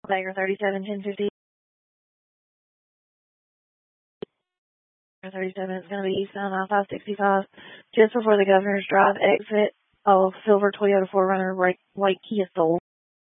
Tiger 37, 1050. 37 is going to be eastbound I-565, just before the Governor's Drive exit of silver Toyota 4Runner, white Kia Soul.